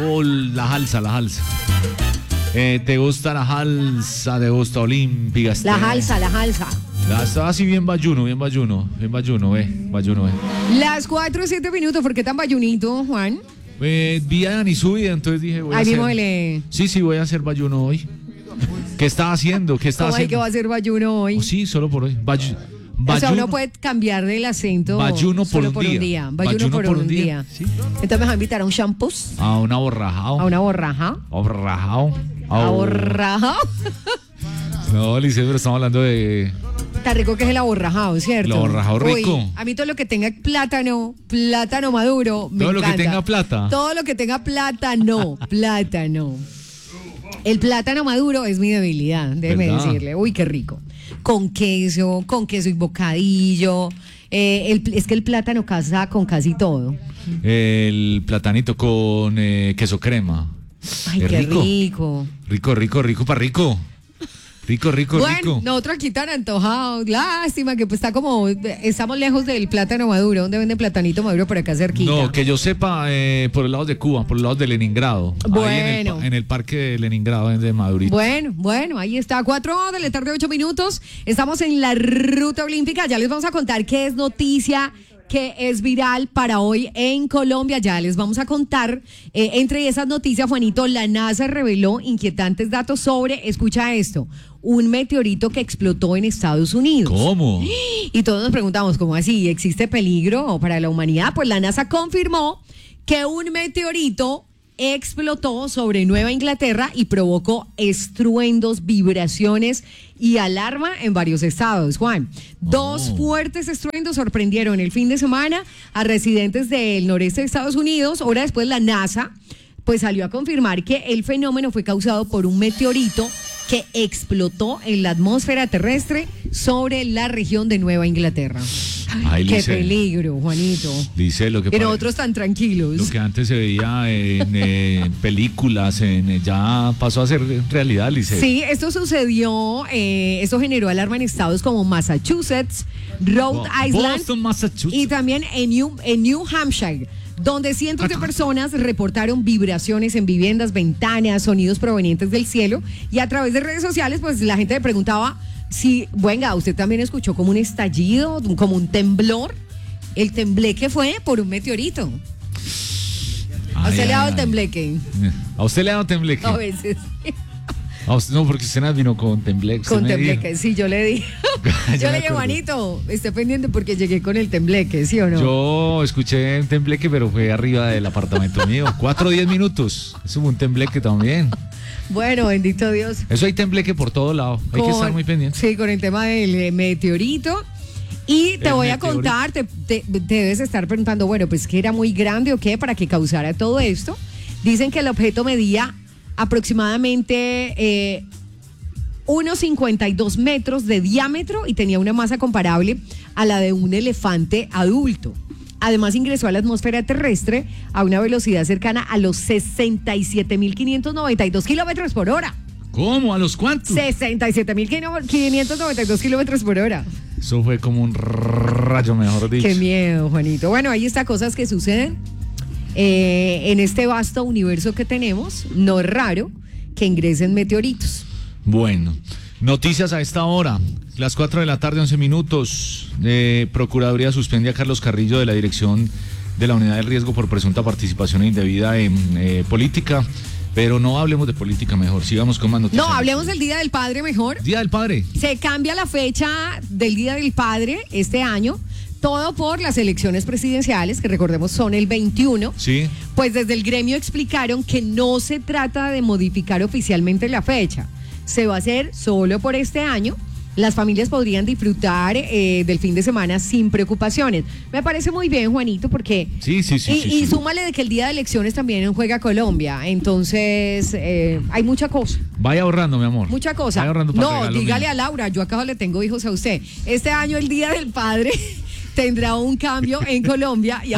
Oh, la salsa. ¿Te gusta la salsa? ¿Te gusta Olímpica? La salsa. Estaba así bien bayuno. Las 4:07, ¿por qué tan bayunito, Juan? Vi a Dani subida, entonces dije, voy a Ahí hacer... mismo Sí, voy a hacer bayuno hoy. ¿Qué estaba haciendo? ¿Cómo hay que va a hacer bayuno hoy? Oh, sí, solo por hoy. O sea, uno puede cambiar del acento bayuno solo por un día. Bayuno por un día. ¿Sí? Entonces me va a invitar a un shampoos. A una borrajao. A una borraja. Aborrajao. No, Lice, pero estamos hablando de... Está rico que es el aborrajao, ¿cierto? El aborrajao rico. Uy, a mí todo lo que tenga plátano maduro, me encanta. Todo lo que tenga plata. Todo lo que tenga plátano. El plátano maduro es mi debilidad, déjeme decirle. Uy, qué rico. Con queso y bocadillo. Es que el plátano casa con casi todo. El platanito con queso crema. Ay, qué rico. Rico para rico. Bueno, nosotros aquí tan antojados. Lástima que pues estamos lejos del plátano maduro. ¿Dónde venden platanito maduro por acá cerquita? No, que yo sepa, por el lado de Cuba, por el lado de Leningrado. Bueno. Ahí en el parque de Leningrado, de Madurito. Bueno, ahí está. 4 de la tarde, 8 minutos. Estamos en la ruta olímpica. Ya les vamos a contar qué es noticia, que es viral para hoy en Colombia. Ya les vamos a contar. Entre esas noticias, Juanito, la NASA reveló inquietantes datos sobre, escucha esto, un meteorito que explotó en Estados Unidos. ¿Cómo? Y todos nos preguntamos, ¿cómo así? ¿Existe peligro para la humanidad? Pues la NASA confirmó que un meteorito explotó sobre Nueva Inglaterra y provocó estruendos, vibraciones y alarma en varios estados, Juan. Dos fuertes estruendos sorprendieron el fin de semana a residentes del noreste de Estados Unidos. Hora después la NASA pues salió a confirmar que el fenómeno fue causado por un meteorito que explotó en la atmósfera terrestre sobre la región de Nueva Inglaterra. Ay, qué Lice, peligro, Juanito. Lice, lo que y nosotros tan tranquilos. Lo que antes se veía en películas, ya pasó a ser realidad, Lice. Sí, esto sucedió, esto generó alarma en estados como Massachusetts, Rhode Island, Boston, Massachusetts, y también en New Hampshire, donde cientos de personas reportaron vibraciones en viviendas, ventanas, sonidos provenientes del cielo, y a través de redes sociales pues la gente le preguntaba si, venga, usted también escuchó como un estallido, como un temblor. El tembleque fue por un meteorito. ¿A usted le ha dado el tembleque? ¿A usted le ha dado tembleque? A veces. No, porque usted vino con tembleque. Con tembleque, sí, yo le di. Yo le dije, Juanito, esté pendiente porque llegué con el tembleque, ¿sí o no? Yo escuché un tembleque, pero fue arriba del apartamento mío. 4 o 10 minutos. Eso fue un tembleque también. Bueno, bendito Dios. Eso hay tembleque por todo lado. Hay que estar muy pendiente. Sí, con el tema del meteorito. Y te voy a contar, te debes estar preguntando, bueno, pues que era muy grande o qué para que causara todo esto. Dicen que el objeto medía aproximadamente unos 52 metros de diámetro y tenía una masa comparable a la de un elefante adulto. Además ingresó a la atmósfera terrestre a una velocidad cercana a los 67.592 kilómetros por hora. ¿Cómo? ¿A los cuántos? 67.592 kilómetros por hora. Eso fue como un rayo, mejor dicho. Qué miedo, Juanito. Bueno, ahí está, cosas que suceden en este vasto universo que tenemos. No es raro que ingresen meteoritos. Bueno, noticias a esta hora. Las 4 de la tarde, 11 minutos. Procuraduría suspende a Carlos Carrillo de la dirección de la Unidad de Riesgo por presunta participación indebida en política. Pero no hablemos de política mejor, sigamos con más noticias. No, hablemos del Día del Padre mejor. Día del Padre. Se cambia la fecha del Día del Padre este año, todo por las elecciones presidenciales, que recordemos son el 21. Sí. Pues desde el gremio explicaron que no se trata de modificar oficialmente la fecha. Se va a hacer solo por este año. Las familias podrían disfrutar del fin de semana sin preocupaciones. Me parece muy bien, Juanito, porque... Sí. Y súmale de que el día de elecciones también juega Colombia. Entonces, hay mucha cosa. Vaya ahorrando, mi amor. Mucha cosa. Vaya ahorrando para No, dígale a Laura, yo acá le tengo hijos a usted. Este año, el Día del Padre... tendrá un cambio en Colombia y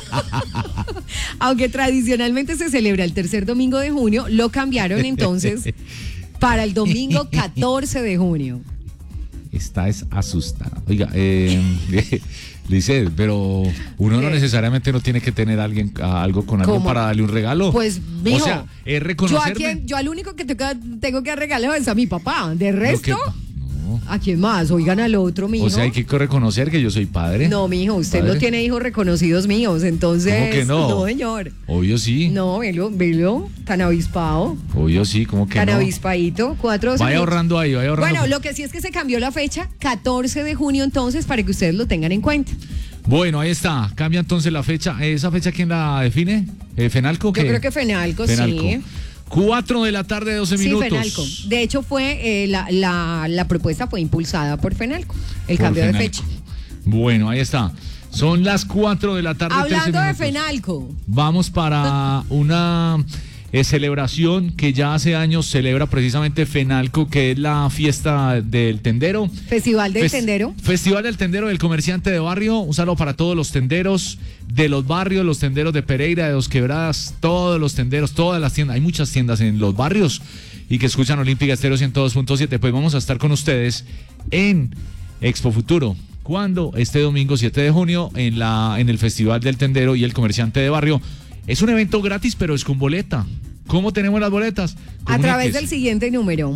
aunque tradicionalmente se celebra el tercer domingo de junio, lo cambiaron entonces para el domingo 14 de junio. Esta es asustada. Oiga, Lice, pero uno no ¿Qué? necesariamente no tiene que tener algo con alguien ¿Cómo? para darle un regalo. Pues, mijo, o sea, es reconocerme. yo al único que tengo que regalar es a mi papá. De resto, No. ¿a quién más? Oigan al otro, mijo. O sea, hay que reconocer que yo soy padre. No, mijo, usted Padre. no tiene hijos reconocidos míos, entonces. ¿Cómo que no? No, señor. Obvio sí. No, velo, tan avispado, Obvio sí, ¿cómo que tan no? avispadito, 4 Vaya ahorrando ahí, vaya ahorrando. Bueno, lo que sí es que se cambió la fecha, 14 de junio entonces, para que ustedes lo tengan en cuenta. Bueno, ahí está. Cambia entonces la fecha. ¿Esa fecha quién la define? ¿Fenalco? Yo creo que Fenalco, sí. 4 de la tarde, 12 Sí, minutos. Fenalco. De hecho, fue la propuesta fue impulsada por Fenalco, el Por cambio de Fenalco. fecha. Bueno, ahí está. Son las 4 de la tarde. 13 Hablando de minutos. Fenalco, Vamos para una celebración que ya hace años celebra precisamente Fenalco, que es la fiesta del tendero. Festival del Tendero. Festival del Tendero del Comerciante de Barrio. Un saludo para todos los tenderos de los barrios, los tenderos de Pereira, de Dos Quebradas, todos los tenderos, todas las tiendas. Hay muchas tiendas en los barrios y que escuchan Olímpica Estéreo 102.7. Pues vamos a estar con ustedes en Expo Futuro. ¿Cuándo? Este domingo 7 de junio en el Festival del Tendero y el Comerciante de Barrio. Es un evento gratis, pero es con boleta. ¿Cómo tenemos las boletas? A través del Comuníquese. siguiente número.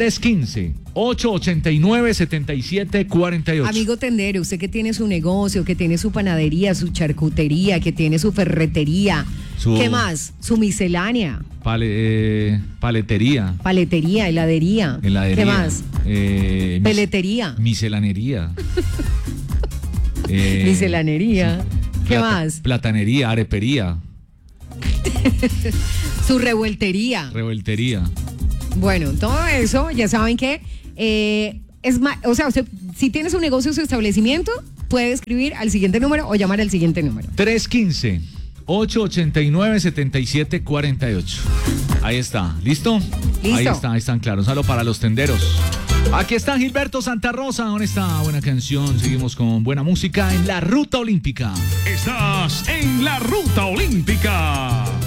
315-889-7748. Amigo tendero, usted que tiene su negocio, que tiene su panadería, su charcutería, que tiene su ferretería, ¿qué más? Su miscelánea, Paletería. paletería, heladería, Heladería. ¿qué más? Mis- Peletería, Miselanería. miselanería, ¿qué más? Platanería, arepería, Su revueltería. revueltería. Bueno, todo eso, ya saben que es más, o sea, usted, si tiene su negocio, su establecimiento, puede escribir al siguiente número o llamar al siguiente número. 315-889-7748. Ahí está. ¿Listo? Listo. Ahí están claros. Solo para los tenderos. Aquí está Gilberto Santa Rosa con esta buena canción. Seguimos con buena música en la Ruta Olímpica. Estás en la Ruta Olímpica.